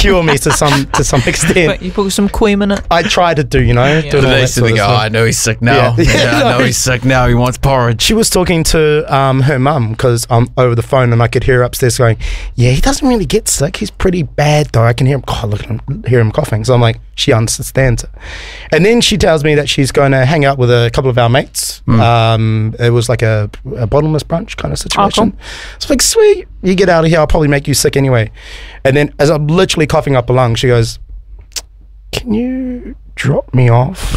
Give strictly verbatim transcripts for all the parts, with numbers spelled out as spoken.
cure me to some to some extent. But you put some cream in it. I try to do, you know. Yeah. Do But all they that said sort they of go, oh, stuff. I know he's sick now. Yeah. Yeah, I know he's sick now. He wants porridge. She was talking to um, her mum because um, over the phone, and I could hear her upstairs going, "Yeah, he doesn't really get sick. He's pretty bad though. I can hear him. Oh, look at him, hear him coughing." So I'm like, she understands it. And then she tells me that she's going to hang out with a couple of our mates. Mm. Um, it was like a, a bottomless brunch kind of situation. Oh, cool. So I'm like, sweet, you get out of here. I'll probably make you sick anyway. And then as I'm literally coughing up a lung, she goes, "Can you drop me off?"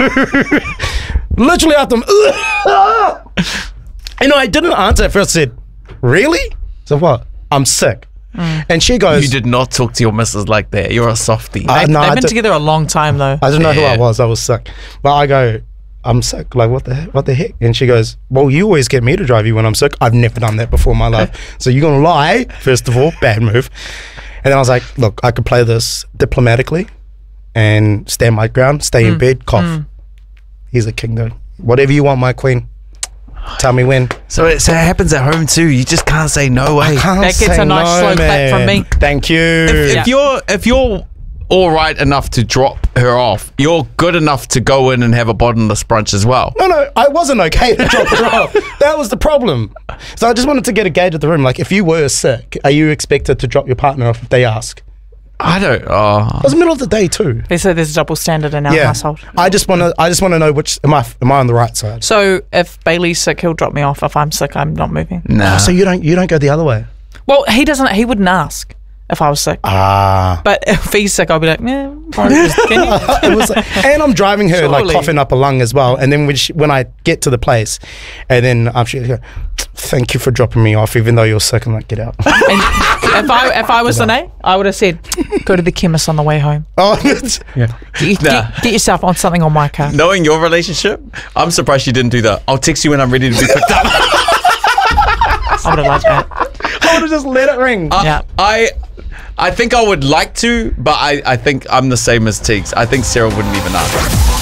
Literally after them. You know, I didn't answer at first. I said, "Really?" So what? I'm sick. Mm. And she goes, You did not talk to your missus like that. You're a softie. I- They, no, they've I been did- together a long time though. I didn't know who I Yeah. was. I was sick. But I go, "I'm sick. Like, what the what the heck?" And she goes, "Well, you always get me to drive you when I'm sick. I've never done that before in my life. So you're going to lie, first of all, bad move." And then I was like, "Look, I could play this diplomatically and stand my ground, stay in bed, cough. He's a king though. Whatever you want, my queen. Tell me when." So it, so it happens at home too. You just can't say no way. Can't That gets say a nice no, slow clap from man. me. Thank you. If Yeah. you're if you're all right enough to drop her off, you're good enough to go in and have a bottomless brunch as well. No, no, I wasn't okay to drop her off. That was the problem. So I just wanted to get a gauge of the room. Like, if you were sick, are you expected to drop your partner off if they ask? I don't. Oh. It was the middle of the day too. They say there's a double standard in our Yeah, household. I just want to. I just want to know which am I? Am I on the right side? So if Bailey's sick, he'll drop me off. If I'm sick, I'm not moving. Nah. So you don't. You don't go the other way. Well, he doesn't. He wouldn't ask if I was sick. Ah. But if he's sick, I'll be like, yeah, can you? It was, and I'm driving her like Surely. coughing up a lung as well. And then when she, when I get to the place, and then I'm she go, "Thank you for dropping me off, even though you're sick." I'm like, "Get out." And if I if I was Danae, I would have said, go to the chemist on the way home. Oh, it's- Get, Nah. get, get yourself on something on my car. Knowing your relationship, I'm surprised you didn't do that. I'll text you when I'm ready to be picked up. I would have liked that. I would have just let it ring. I, Yeah. I, I think I would like to, but I, I think I'm the same as Teagues. I think Sarah wouldn't even ask.